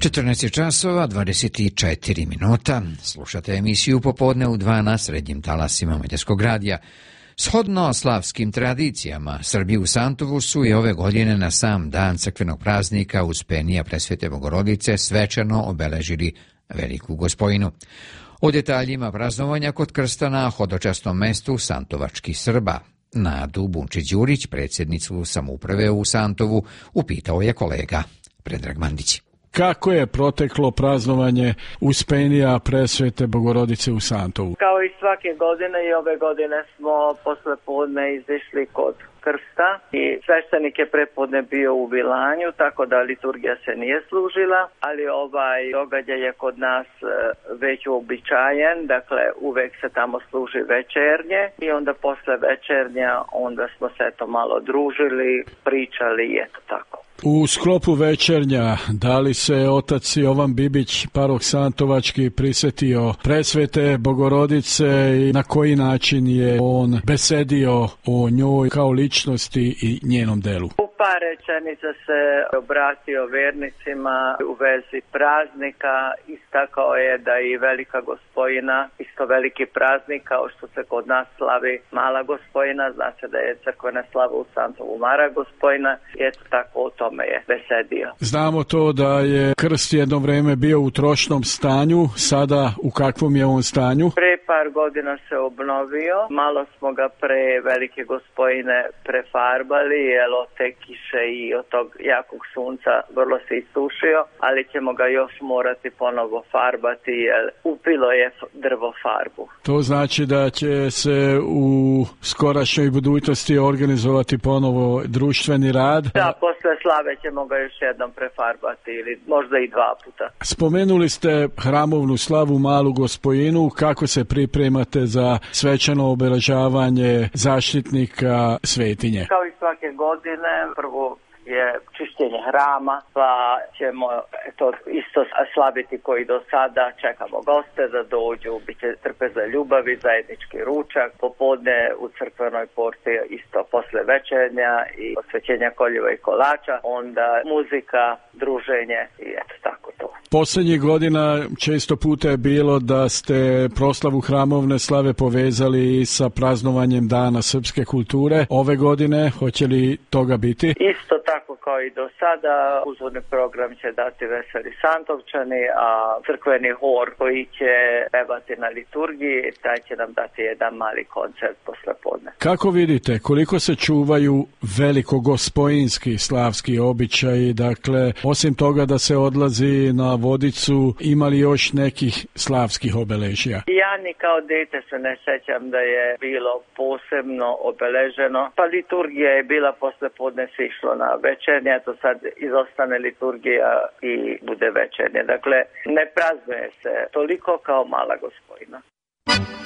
14 časova 24 minuta. Slušate emisiju Popodne u 2 na srednjim talasima Mađarskog radija. Shodno slavskim tradicijama, Srbi u Santovu su i ove godine na sam dan crkvenog praznika Uspenija Presvete Bogorodice svečano obeležili Veliku Gospojinu. O detaljima praznovanja kod krsta na hodočasnom mestu santovačkih Srba Nadu Bunčić-Đurić, predsjednicu samouprave u Santovu, upitao je kolega Predrag Mandić. Kako je proteklo praznovanje Uspenija Presvete Bogorodice u Santovu? Kao i svake godine i ove godine smo posle podne izišli kod krsta i sveštenik je prepodne bio u Vilanju, tako da liturgija se nije služila, ali ovaj događaj je kod nas već uobičajen, dakle uvek se tamo služi večernje i onda posle večernja onda smo se eto malo družili, pričali i eto tako. U sklopu večernja, da li se otac Jovan Bibić, parok Santovački, prisjetio Presvete Bogorodice i na koji način je on besedio o njoj kao ličnosti i njenom delu? Par rečenica se obratio vernicima u vezi praznika, istakao je da i Velika Gospojina isto veliki praznik kao što se kod nas slavi Mala Gospojina, zna se da je crkvena slava u Santovu Mala Gospojina i eto tako o tome je besedio. Znamo to da je krst jedno vreme bio u trošnom stanju, sada u kakvom je on stanju? Pre par godina se obnovio, malo smo ga pre Velike Gospojine prefarbali, jer od te kiše i od tog jakog sunca vrlo se isušio, ali ćemo ga još morati ponovo farbati, jer upilo je drvo farbu. To znači da će se u skorašnjoj budućnosti organizovati ponovo društveni rad? Da, posle slave ćemo ga još jednom prefarbati ili možda i 2 puta. Spomenuli ste hramovnu slavu Malu Gospojinu, kako se pripremate za svečano obeležavanje zaštitnika svetinje? Kao i svake godine, prvo je čišćenje hrama, pa ćemo to isto slaviti koji do sada, čekamo goste da dođu, bit će trpeza ljubavi, zajednički ručak, popodne u crkvenoj porti isto posle večernja i osvećenja koljeva i kolača, onda muzika, druženje i eto tako to. Posljednjih godina često puta je bilo da ste proslavu hramovne slave povezali sa praznovanjem Dana srpske kulture. Ove godine hoće li toga biti? Isto tako kao i do sada, uzvodni program će dati Veseli Santovčani, a crkveni hor koji će pevati na liturgiji, taj će nam dati jedan mali koncert posle podne. Kako vidite, koliko se čuvaju velikogospojinski slavski običaji, dakle, osim toga da se odlazi na Vodicu, ima li još nekih slavskih obeležja? Ja ni kao dete se ne sjećam da je bilo posebno obeleženo, pa liturgija je bila posle podne se išlo na večernje, to sad izostane liturgija i bude večernje. Dakle, ne praznuje se toliko kao Mala Gospojina.